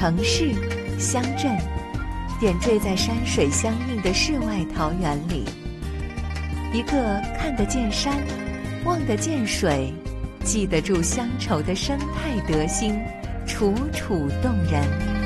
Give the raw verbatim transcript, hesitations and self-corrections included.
城市、乡镇，点缀在山水相映的世外桃源里。一个看得见山、望得见水、记得住乡愁的生态德行，楚楚动人。